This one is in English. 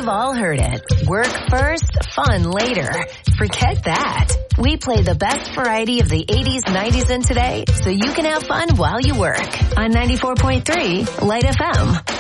all heard it. Work first, fun later. Forget that. We play the best variety of the 80s, 90s, and today so you can have fun while you work on 94.3 Light FM.